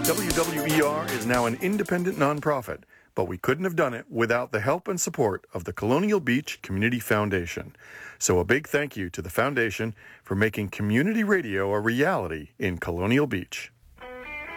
WWER is now an independent nonprofit, but we couldn't have done it without the help and support of the Colonial Beach Community Foundation. So a big thank you to the foundation for making community radio a reality in Colonial Beach.